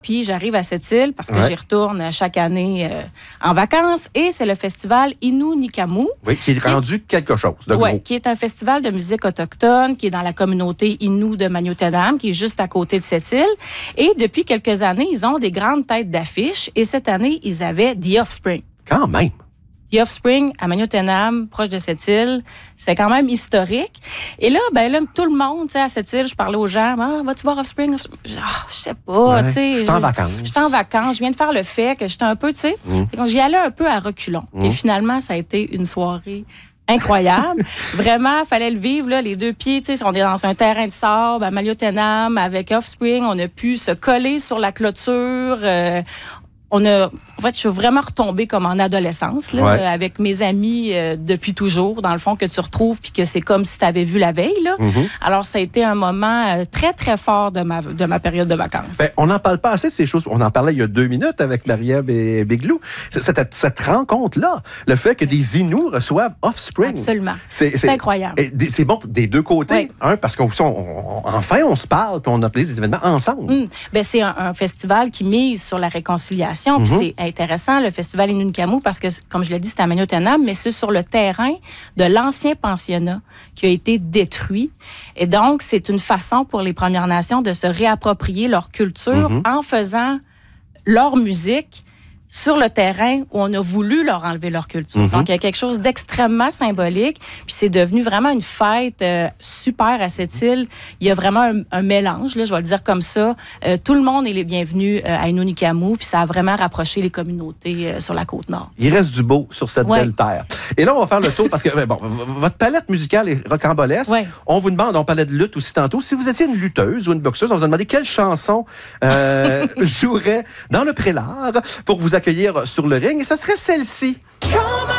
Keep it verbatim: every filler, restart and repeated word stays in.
Puis j'arrive à cette île parce que Ouais. j'y retourne chaque année euh, en vacances. Et c'est le festival Innu Nikamu. Oui, qui est rendu qui, quelque chose de gros. Oui, qui est un festival de musique autochtone qui est dans la communauté Innu de Magnotenam, qui est juste à côté de cette île. Et depuis quelques années, ils ont des grandes têtes d'affiche. Et cette année, ils avaient The Offspring. Quand même. The Offspring à Magnotenam, proche de cette île. C'est quand même historique. Et là, ben là, tout le monde, tu sais, à cette île, je parlais aux gens, ah, vas-tu voir Offspring? Offspring? Ah, je sais pas, Ouais, tu sais. je suis en vacances. Je suis en vacances. Je viens de faire le fait que j'étais un peu, tu sais. Mm. Donc, j'y allais un peu à reculons. Mm. Et finalement, ça a été une soirée incroyable. Vraiment, fallait le vivre, là, les deux pieds, tu sais, on est dans un terrain de sable à Magnotenam avec Offspring. On a pu se coller sur la clôture. Euh, On a, en fait, je suis vraiment retombée comme en adolescence, là, Ouais. euh, avec mes amis euh, depuis toujours, dans le fond, que tu retrouves, puis que c'est comme si tu avais vu la veille, là. Mm-hmm. Alors, ça a été un moment euh, très, très fort de ma, de ma période de vacances. Ben, on n'en parle pas assez de ces choses. On en parlait il y a deux minutes avec Marie-Ève et Biglou. Cette, cette rencontre-là, le fait que des Inuits reçoivent Offspring. Absolument. C'est, C'est incroyable. et des- C'est bon des deux côtés. Oui. Un, parce qu'on on- on- enfin, on se parle puis on organise des événements ensemble. Hum. Ben, c'est un, un festival qui mise sur la réconciliation. Puis Mhm. c'est intéressant, le festival Innu Nikamu, parce que, comme je l'ai dit, c'est à Magnotenam, mais c'est sur le terrain de l'ancien pensionnat qui a été détruit. Et donc, c'est une façon pour les Premières Nations de se réapproprier leur culture Mhm. en faisant leur musique sur le terrain où on a voulu leur enlever leur culture. Mhm. Donc, il y a quelque chose d'extrêmement symbolique. Puis c'est devenu vraiment une fête euh, super à cette île. Il y a vraiment un, un mélange, là, je vais le dire comme ça. Euh, tout le monde est les bienvenus euh, à Innu Nikamu. Puis ça a vraiment rapproché les communautés euh, sur la Côte-Nord. Il reste du beau sur cette Ouais. belle terre. Et là, on va faire le tour parce que, ben, bon, v- votre palette musicale est rocambolesque. Ouais. On vous demande, on parlait de lutte aussi tantôt, si vous étiez une lutteuse ou une boxeuse, on vous a demandé quelle chanson euh, jouerait dans le prélat pour vous accueillir sur le ring. Et ce serait celle-ci.